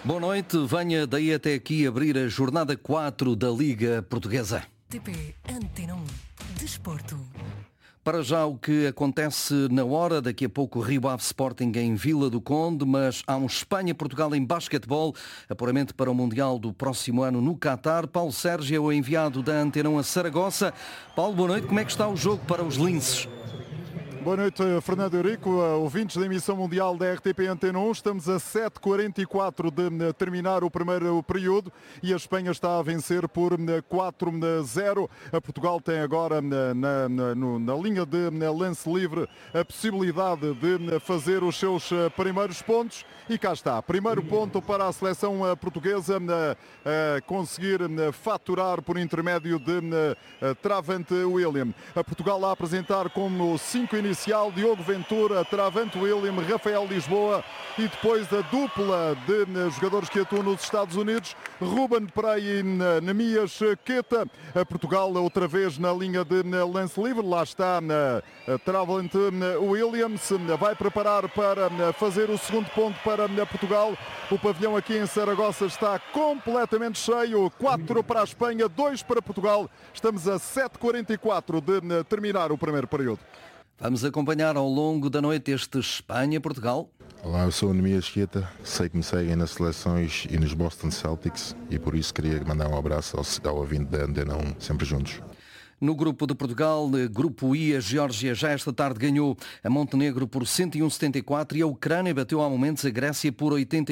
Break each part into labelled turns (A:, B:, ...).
A: Boa noite, venha daí até aqui abrir a jornada 4 da Liga Portuguesa.
B: RTP Antena 1 Desporto.
A: Para já o que acontece na hora, daqui a pouco Rio Ave Sporting em Vila do Conde, mas há um Espanha-Portugal em basquetebol, apuramento para o Mundial do próximo ano no Qatar. Paulo Sérgio é o enviado da Antena 1 a Saragossa. Paulo, boa noite, como é que está o jogo para os linces?
C: Boa noite, Fernando Eurico, ouvintes da emissão mundial da RTP Antena 1. Estamos a 7h44 de terminar o primeiro período e a Espanha está a vencer por 4-0. Portugal tem agora na linha de lance livre a possibilidade de fazer os seus primeiros pontos e cá está. Primeiro ponto para a seleção portuguesa, conseguir faturar por intermédio de Travante William. Portugal a apresentar como 5 iniciais Diogo Ventura, Travante William, Rafael Lisboa e depois a dupla de jogadores que atuam nos Estados Unidos, Ruben Pereira e Nemias Queta. Portugal outra vez na linha de lance livre, lá está Travante Williams, vai preparar para fazer o segundo ponto para Portugal. O pavilhão aqui em Saragossa está completamente cheio, 4 para a Espanha, 2 para Portugal. Estamos a 7h44 de terminar o primeiro período.
A: Vamos acompanhar ao longo da noite este Espanha-Portugal.
D: Olá, eu sou o Nemias Queta, sei que me seguem nas seleções e nos Boston Celtics e por isso queria mandar um abraço ao ouvinte da Antena 1, sempre juntos.
A: No grupo de Portugal, grupo I, a Geórgia já esta tarde ganhou a Montenegro por 101-74 e a Ucrânia bateu há momentos a Grécia por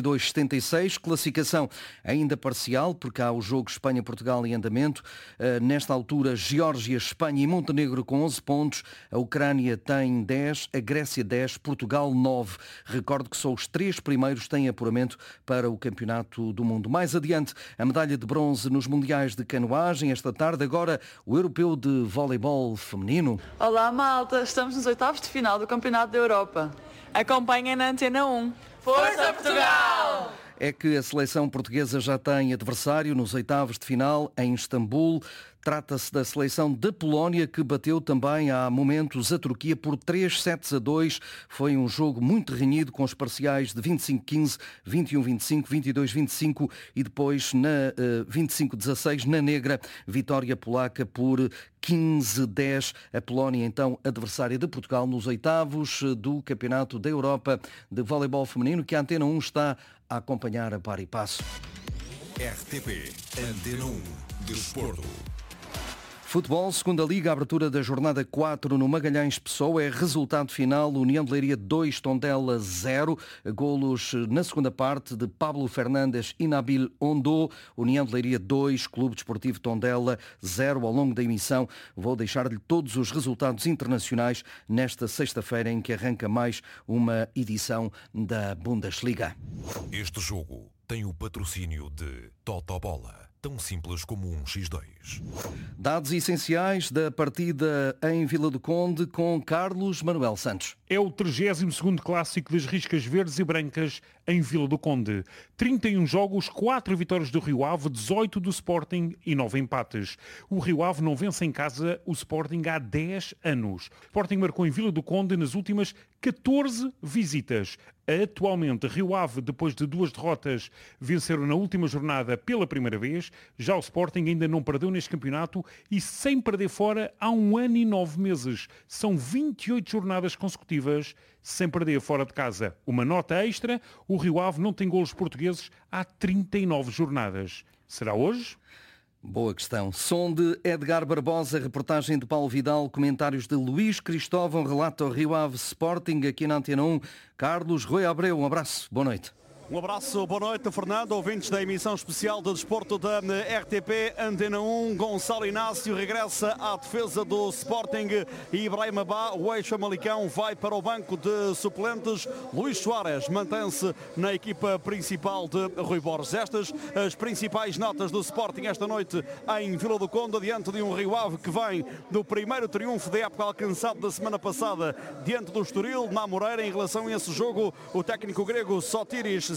A: 82-76. Classificação ainda parcial, porque há o jogo Espanha-Portugal em andamento. Nesta altura, Geórgia, Espanha e Montenegro com 11 pontos. A Ucrânia tem 10, a Grécia 10, Portugal 9. Recordo que só os 3 primeiros têm apuramento para o Campeonato do Mundo. Mais adiante, a medalha de bronze nos Mundiais de Canoagem esta tarde. Agora, o europeu de voleibol feminino.
E: Olá malta, estamos nos oitavos de final do Campeonato da Europa.
F: Acompanhem na Antena 1.
E: Força Portugal!
A: É que a seleção portuguesa já tem adversário nos oitavos de final em Istambul. Trata-se da seleção da Polónia, que bateu também há momentos a Turquia por 3-2. Foi um jogo muito renhido, com os parciais de 25-15, 21-25, 22-25 e depois na 25-16 na negra, vitória polaca por 15-10. A Polónia, então, adversária de Portugal nos oitavos do Campeonato da Europa de Voleibol Feminino, que a Antena 1 está a acompanhar a par e passo.
G: RTP Antena 1 Desporto.
A: Futebol, segunda Liga, abertura da jornada 4 no Magalhães Pessoa, é resultado final, União de Leiria 2, Tondela 0, golos na segunda parte de Pablo Fernandes e Nabil Ondô, União de Leiria 2, Clube Desportivo Tondela 0. Ao longo da emissão vou deixar-lhe todos os resultados internacionais nesta sexta-feira em que arranca mais uma edição da Bundesliga.
G: Este jogo tem o patrocínio de Totobola. Tão simples como um X2.
A: Dados essenciais da partida em Vila do Conde com Carlos Manuel Santos.
H: É o 32º clássico das Riscas Verdes e Brancas em Vila do Conde. 31 jogos, 4 vitórias do Rio Ave, 18 do Sporting e 9 empates. O Rio Ave não vence em casa o Sporting há 10 anos. O Sporting marcou em Vila do Conde nas últimas 14 visitas. Atualmente, Rio Ave, depois de 2 derrotas, venceram na última jornada pela primeira vez. Já o Sporting ainda não perdeu neste campeonato e sem perder fora há 1 ano e 9 meses. São 28 jornadas consecutivas sem perder fora de casa. Uma nota extra, o Rio Ave não tem golos portugueses há 39 jornadas. Será hoje?
A: Boa questão. Som de Edgar Barbosa, reportagem de Paulo Vidal, comentários de Luís Cristóvão, relato ao Rio Ave Sporting, aqui na Antena 1. Carlos Rui Abreu, um abraço, boa noite.
I: Um abraço, boa noite, Fernando, ouvintes da emissão especial de desporto da RTP Antena 1. Gonçalo Inácio regressa à defesa do Sporting e Ibrahim Abá, o ex-Famalicão, vai para o banco de suplentes. Luís Soares mantém-se na equipa principal de Rui Borges. Estas as principais notas do Sporting esta noite em Vila do Conde, diante de um Rio Ave que vem do primeiro triunfo da época alcançado da semana passada diante do Estoril, na Moreira. Em relação a esse jogo, o técnico grego Sotiris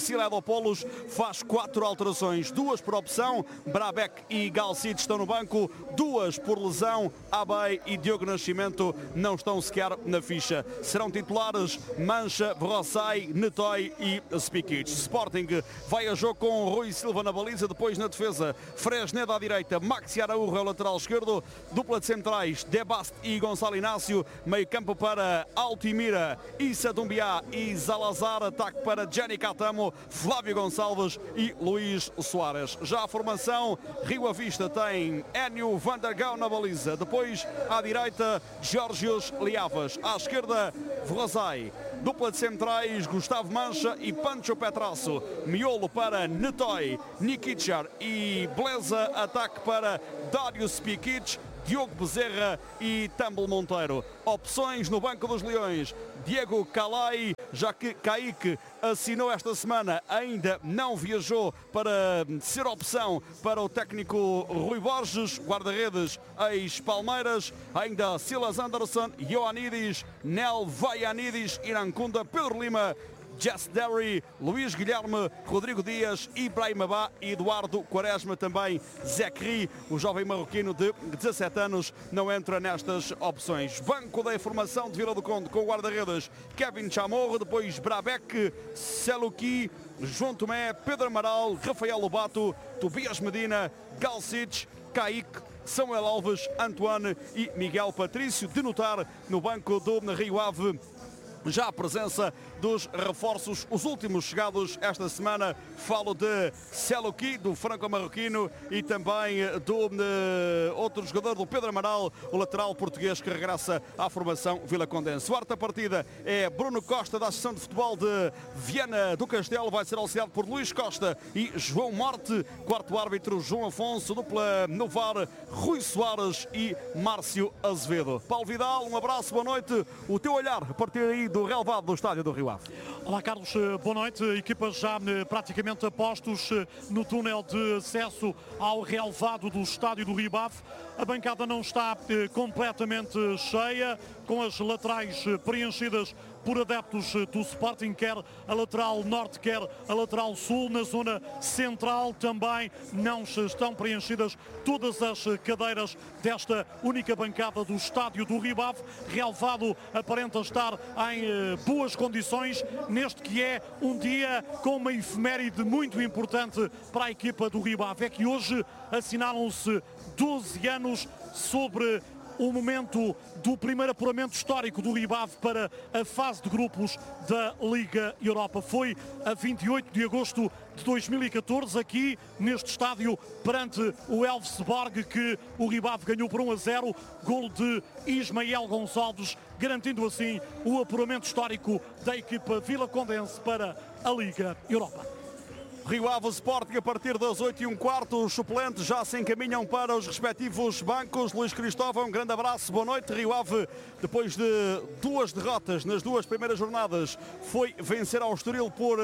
I: Siledopoulos faz 4 alterações, 2 por opção, Brabec e Galcid estão no banco, 2 por lesão, Abay e Diogo Nascimento não estão sequer na ficha. Serão titulares Mancha, Verrossai, Netoy e Spikic. Sporting vai a jogo com Rui Silva na baliza, depois na defesa Fresneda à direita, Maxi Araújo ao lateral esquerdo, dupla de centrais Debast e Gonçalo Inácio, meio campo para Altimira, Issa Dumbiá e Zalazar, ataque para Gianni Catamo, Flávio Gonçalves e Luís Soares. Já a formação, Rio Ave tem Enio Van der Gau na baliza, depois à direita Georgios Liavas, à esquerda Verrossai, dupla de centrais Gustavo Mancha e Pancho Petrasso, miolo para Netoy, Nikichar e Beleza, ataque para Dário Spikic, Diogo Bezerra e Tambel Monteiro. Opções no banco dos Leões, Diego Calai, já que Kaique assinou esta semana, ainda não viajou para ser opção para o técnico Rui Borges, guarda-redes ex-Palmeiras, ainda Silas Anderson, Ioannidis, Nel Vaianidis, Irancunda, Pedro Lima, Jess Derry, Luís Guilherme, Rodrigo Dias, Ibrahim Abá e Eduardo Quaresma, também Zekri, o jovem marroquino de 17 anos, não entra nestas opções. Banco da informação de Vila do Conde com o guarda-redes Kevin Chamorro, depois Brabec, Seluki, João Tomé, Pedro Amaral, Rafael Lobato, Tobias Medina, Galcid, Kaique, Samuel Alves, Antoine e Miguel Patrício. De notar no banco do Rio Ave já a presença dos reforços, os últimos chegados esta semana. Falo de Seluki, do franco-marroquino, e também do outro jogador, do Pedro Amaral, o lateral português que regressa à formação vilacondense. Quarta partida é Bruno Costa, da Associação de Futebol de Viana do Castelo, vai ser auxiliado por Luís Costa e João Morte. Quarto árbitro, João Afonso, dupla no VAR, Rui Soares e Márcio Azevedo. Paulo Vidal, um abraço, boa noite. O teu olhar a partir aí do relevado do estádio do Rio Ave.
J: Olá Carlos, boa noite. Equipas já praticamente a postos no túnel de acesso ao relevado do estádio do Rio Ave. A bancada não está completamente cheia, com as laterais preenchidas por adeptos do Sporting, quer a lateral norte, quer a lateral sul. Na zona central também não estão preenchidas todas as cadeiras desta única bancada do estádio do Rio Ave. Relevado aparenta estar em boas condições neste que é um dia com uma efeméride muito importante para a equipa do Rio Ave. É que hoje assinalam-se 12 anos sobre o momento do primeiro apuramento histórico do Rio Ave para a fase de grupos da Liga Europa. Foi a 28 de agosto de 2014, aqui neste estádio, perante o Elfsborg, que o Rio Ave ganhou por 1-0, golo de Ismael Gonçalves, garantindo assim o apuramento histórico da equipa vilacondense para a Liga Europa.
I: Rio Ave Sporting a partir das 8h15, os suplentes já se encaminham para os respectivos bancos. Luís Cristóvão, um grande abraço, boa noite. Rio Ave, depois de 2 derrotas nas 2 primeiras jornadas, foi vencer ao Estoril por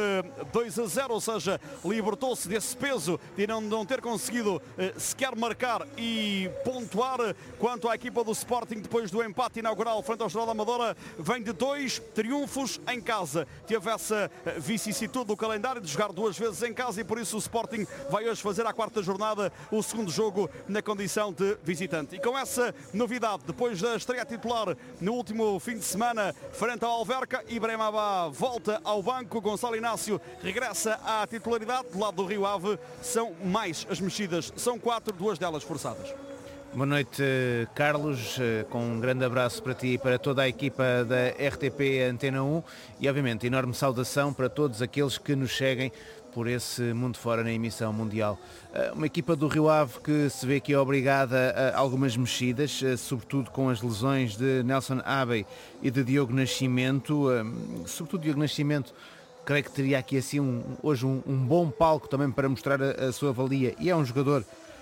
I: 2-0, ou seja, libertou-se desse peso de não ter conseguido sequer marcar e pontuar. Quanto à equipa do Sporting, depois do empate inaugural frente ao Estrela da Amadora, vem de 2 triunfos em casa. Teve essa vicissitude do calendário de jogar 2 vezes em casa e por isso o Sporting vai hoje fazer à 4ª jornada o segundo jogo na condição de visitante. E com essa novidade, depois da estreia titular no último fim de semana frente ao Alverca, Ibrahim Abá volta ao banco, Gonçalo Inácio regressa à titularidade. Do lado do Rio Ave são mais as mexidas, são 4, 2 delas forçadas.
K: Boa noite, Carlos, com um grande abraço para ti e para toda a equipa da RTP Antena 1 e obviamente enorme saudação para todos aqueles que nos seguem por esse mundo fora na emissão mundial. Uma equipa do Rio Ave que se vê aqui obrigada a algumas mexidas, sobretudo com as lesões de Nelson Abay e de Diogo Nascimento, sobretudo Diogo Nascimento. Creio que teria aqui assim hoje um bom palco também para mostrar a sua valia, e é um jogador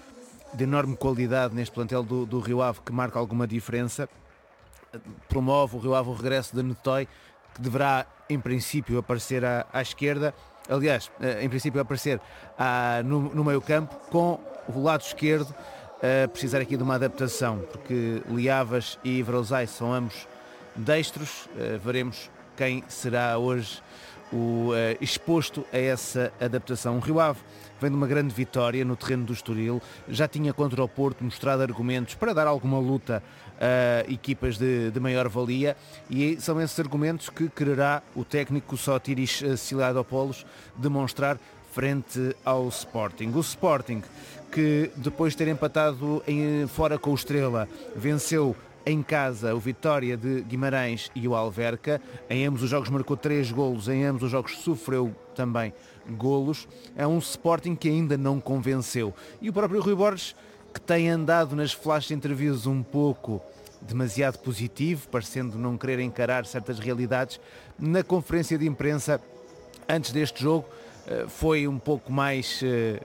K: de enorme qualidade neste plantel do Rio Ave, que marca alguma diferença. Promove o Rio Ave o regresso de Netoy, que deverá em princípio aparecer à esquerda, aliás, em princípio aparecer no meio campo, com o lado esquerdo precisar aqui de uma adaptação, porque Liavas e Verrossai são ambos destros. Veremos quem será hoje exposto a essa adaptação. O Rio Ave vem de uma grande vitória no terreno do Estoril, já tinha contra o Porto mostrado argumentos para dar alguma luta a equipas de maior valia, e são esses argumentos que quererá o técnico Sotiris Siliadopoulos demonstrar frente ao Sporting. O Sporting, que depois de ter empatado fora com o Estrela, venceu em casa o Vitória de Guimarães e o Alverca. Em ambos os jogos marcou 3 golos, em ambos os jogos sofreu também golos. É um Sporting que ainda não convenceu. E o próprio Rui Borges, que tem andado nas flash interviews um pouco demasiado positivo, parecendo não querer encarar certas realidades, na conferência de imprensa antes deste jogo foi um pouco mais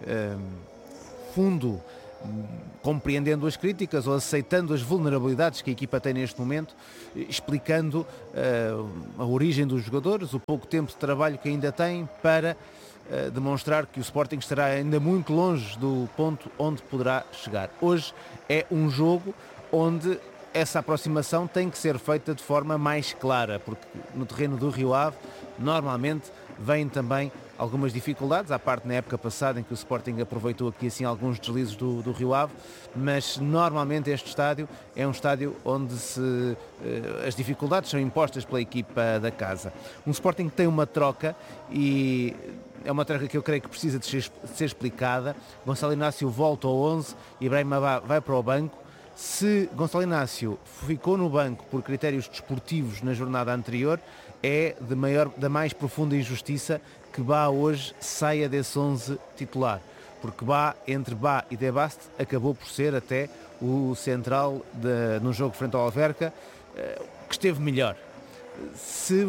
K: fundo, compreendendo as críticas ou aceitando as vulnerabilidades que a equipa tem neste momento, explicando a origem dos jogadores, o pouco tempo de trabalho que ainda tem para demonstrar que o Sporting estará ainda muito longe do ponto onde poderá chegar. Hoje é um jogo onde essa aproximação tem que ser feita de forma mais clara, porque no terreno do Rio Ave normalmente vêm também algumas dificuldades, à parte na época passada em que o Sporting aproveitou aqui assim alguns deslizes do Rio Ave, mas normalmente este estádio é um estádio onde as dificuldades são impostas pela equipa da casa. Um Sporting que tem uma troca, e é uma troca que eu creio que precisa de ser explicada. Gonçalo Inácio volta ao 11, Ibrahima Ba vai para o banco. Se Gonçalo Inácio ficou no banco por critérios desportivos na jornada anterior, é da mais profunda injustiça que Ba hoje saia desse 11 titular, porque Ba, entre Ba e De Bast, acabou por ser até o central no jogo frente ao Alverca, que esteve melhor. Se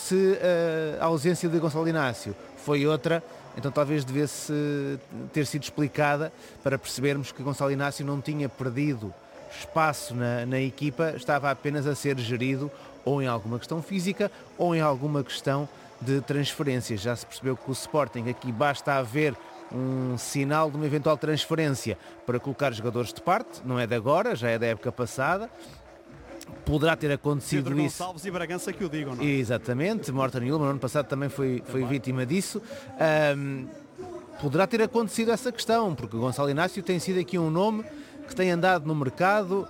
K: a ausência de Gonçalo Inácio foi outra, então talvez devesse ter sido explicada, para percebermos que Gonçalo Inácio não tinha perdido espaço na equipa, estava apenas a ser gerido ou em alguma questão física ou em alguma questão de transferências. Já se percebeu que o Sporting aqui basta haver um sinal de uma eventual transferência para colocar jogadores de parte, não é de agora, já é da época passada. Poderá ter acontecido
I: Pedro
K: isso.
I: Gonçalves e Bragança que o digam, não é?
K: Exatamente, Morten Yulman no ano passado também foi vítima disso. Poderá ter acontecido essa questão, porque o Gonçalo Inácio tem sido aqui um nome que tem andado no mercado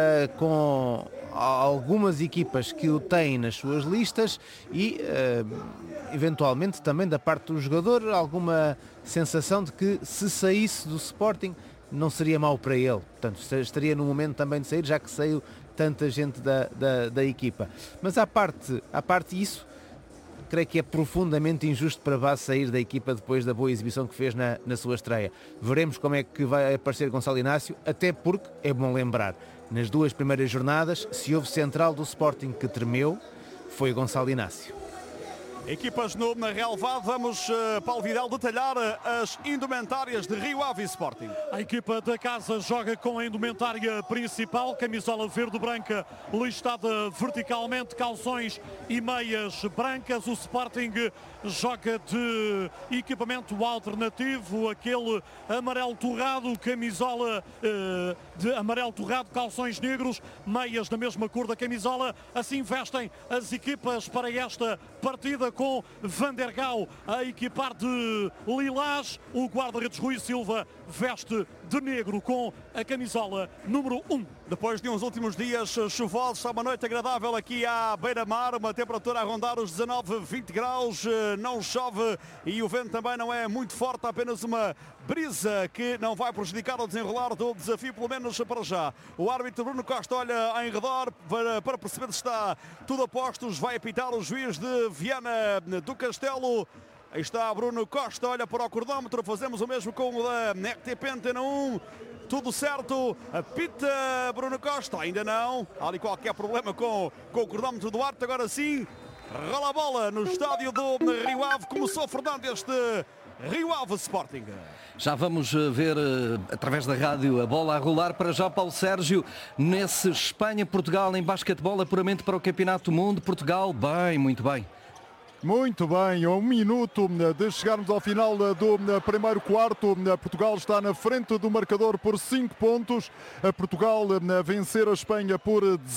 K: com algumas equipas que o têm nas suas listas e eventualmente também da parte do jogador alguma sensação de que se saísse do Sporting não seria mau para ele. Portanto, estaria no momento também de sair, já que saiu tanta gente da equipa. Mas à parte isso, creio que é profundamente injusto para Vaz sair da equipa depois da boa exibição que fez na sua estreia. Veremos como é que vai aparecer Gonçalo Inácio, até porque, é bom lembrar, nas 2 primeiras jornadas, se houve central do Sporting que tremeu, foi Gonçalo Inácio.
I: Equipas na relevado, vamos, Paulo Vidal, detalhar as indumentárias de Rio Ave Sporting.
J: A equipa da casa joga com a indumentária principal, camisola verde-branca listada verticalmente, calções e meias brancas. O Sporting joga de equipamento alternativo, aquele amarelo torrado, camisola de amarelo torrado, calções negros, meias da mesma cor da camisola. Assim vestem as equipas para esta partida, com Van der Gaal a equipar de lilás. O guarda-redes Rui Silva veste de negro com a camisola número 1.
I: Depois de uns últimos dias chuvosos, está uma noite agradável aqui à beira-mar, uma temperatura a rondar os 19, 20 graus, não chove e o vento também não é muito forte, apenas uma brisa que não vai prejudicar o desenrolar do desafio, pelo menos para já. O árbitro Bruno Costa olha em redor para perceber se está tudo a postos, vai apitar o juiz de Viana do Castelo. Aí está Bruno Costa, olha para o cronómetro, fazemos o mesmo com o da RTP Antena 1. Tudo certo, apita Bruno Costa, ainda não, há ali qualquer problema com o cronómetro do árbitro, agora sim, rola a bola no estádio do Rio Ave, começou Fernando este Rio Ave Sporting.
A: Já vamos ver através da rádio a bola a rolar. Para já, Paulo Sérgio, nesse Espanha-Portugal em basquetebol, apuramento para o Campeonato do Mundo. Portugal, bem, muito bem.
C: Muito bem, a 1 minuto de chegarmos ao final do primeiro quarto. Portugal está na frente do marcador por 5 pontos. Portugal a vencer a Espanha por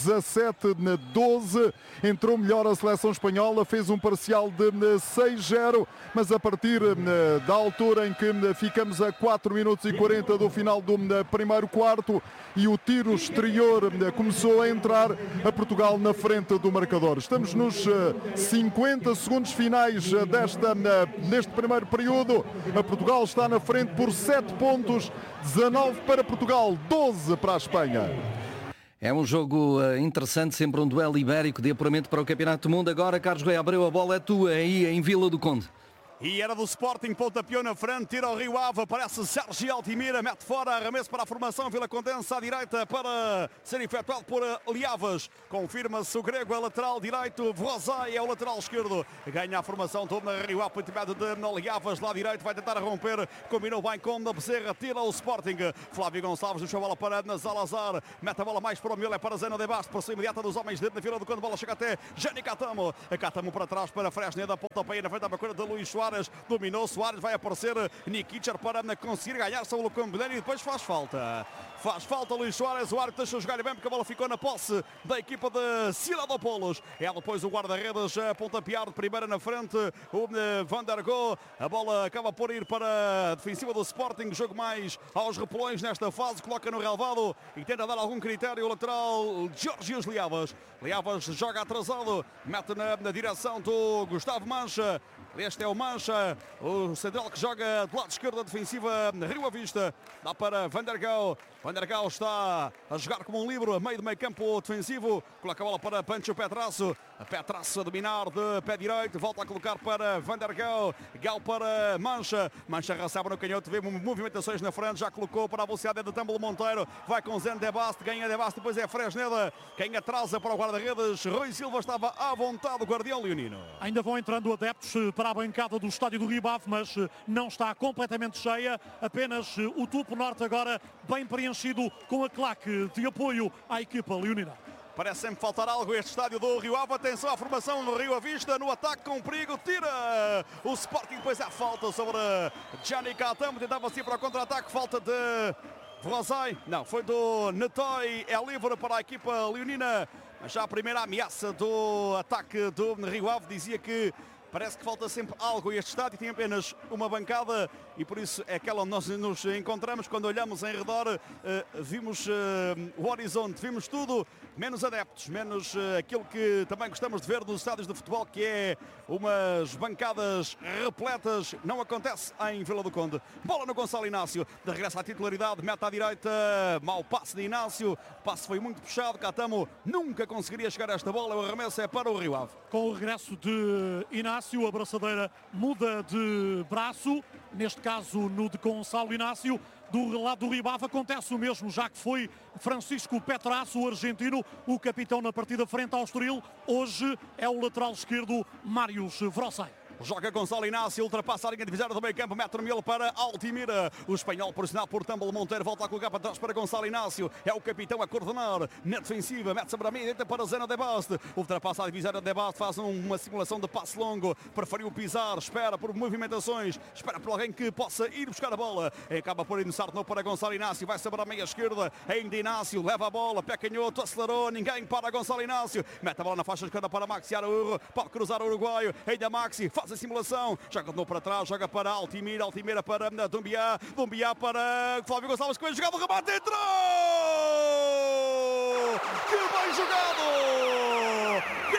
C: 17-12. Entrou melhor a seleção espanhola, fez um parcial de 6-0, mas a partir da altura em que ficamos a 4 minutos e 40 do final do primeiro quarto e o tiro exterior começou a entrar, a Portugal na frente do marcador. Estamos nos 50 segundos finais neste primeiro período. A Portugal está na frente por 7 pontos, 19 para Portugal, 12 para a Espanha.
A: É um jogo interessante, sempre um duelo ibérico de apuramento para o Campeonato do Mundo. Agora, Carlos Rei Abreu, a bola é tua aí em Vila do Conde.
I: E era do Sporting, pontapeou na frente, tira o Rio Ave, aparece Sérgio Altimira, mete fora, arremesso para a formação, Vila Condense à direita para ser efetuado por Liavas. Confirma-se o grego a lateral direito, Vrosai é o lateral esquerdo. Ganha a formação toda na Rio Ave, pontapeado de Liavas, lá direito, vai tentar romper, combinou bem com a Bezerra, tira o Sporting. Flávio Gonçalves deixou a bola para Salazar, mete a bola mais para o Miolo, é para Zena de Basto, pressão imediata dos homens dentro da Vila do Conde, a bola chega até Jani Catamo. Catamo para trás para Fresneda, pontapé na frente da bacana de Luís Soares. Dominou Soares, vai aparecer Nikicher para conseguir ganhar sobre o Cambilene e depois faz falta. Faz falta Luís Soares, o árbitro deixou jogar bem porque a bola ficou na posse da equipa de Siladopoulos. É depois o guarda-redes a pontapear de primeira na frente, o Van der Go. A bola acaba por ir para a defensiva do Sporting, jogo mais aos repelões nesta fase, coloca no relvado e tenta dar algum critério o lateral Georgios Liavas. Liavas joga atrasado, mete na direção do Gustavo Mancha. Este é o Mancha, o central que joga do lado esquerdo da defensiva Rio Ave Vista. Dá para Van der Gaal. Van der Gaal está a jogar como um livro a meio do meio campo defensivo. Coloca a bola para Pancho Petrasso. Petrasso a dominar de pé direito. Volta a colocar para Van der Gaal. Gaal para Mancha. Mancha recebe no canhoto. Vê movimentações na frente. Já colocou para a velocidade de Tâmbolo Monteiro. Vai com Zen de Baste. Ganha de Baste. Depois é Fresneda. Quem atrasa para o guarda-redes. Rui Silva estava à vontade do guardião leonino.
J: Ainda vão entrando adeptos para a bancada do estádio do Rio Ave, mas não está completamente cheia. Apenas o topo norte agora bem preenchido com a claque de apoio à equipa leonina.
I: Parece sempre faltar algo este estádio do Rio Ave. Atenção à formação do Rio Ave Vista no ataque com perigo. Tira o Sporting. Depois há falta sobre Gianni Catamo. Tentava assim para o contra-ataque. Falta de Vrosai. Não, foi do Netoy. É livre para a equipa leonina. Mas já a primeira ameaça do ataque do Rio Ave dizia que parece que falta sempre algo. Este estádio tem apenas uma bancada e por isso é aquela onde nós nos encontramos. Quando olhamos em redor, vimos o horizonte, vimos tudo, menos adeptos, menos aquilo que também gostamos de ver nos estádios de futebol, que é umas bancadas repletas. Não acontece em Vila do Conde. Bola no Gonçalo Inácio, de regresso à titularidade, mete à direita, mau passe de Inácio, o passe foi muito puxado, Catamo nunca conseguiria chegar a esta bola, o arremesso é para o Rio Ave.
J: Com o regresso de Inácio, a braçadeira muda de braço, neste caso no de Gonçalo Inácio. Do lado do Rio Ave acontece o mesmo, já que foi Francisco Petrasso, o argentino, o capitão na partida frente ao Estoril. Hoje é o lateral esquerdo Marius Vrosai.
I: Joga Gonçalo Inácio, ultrapassa a linha divisória do meio campo, mete no miolo para Altimira. O espanhol pressionado por Tâmbolo Monteiro, volta a colocar para trás para Gonçalo Inácio. É o capitão a coordenar na defensiva, mete sobre a meia direita para Zena de Baste. Ultrapassa a divisória de Baste, faz uma simulação de passe longo, preferiu pisar, espera por movimentações, espera por alguém que possa ir buscar a bola. Acaba por iniciar de novo para Gonçalo Inácio, vai sobre a meia esquerda, ainda Inácio, leva a bola, pé canhoto, acelerou, ninguém para Gonçalo Inácio. Mete a bola na faixa esquerda para Maxi Araújo, pode cruzar o uruguaio, ainda Maxi, faz a simulação, joga de novo para trás, joga para Altimira, Altimira para Dumbiá, Dumbiá para Flávio Gonçalves, que vai jogar o remate, entrou! Que bem jogado!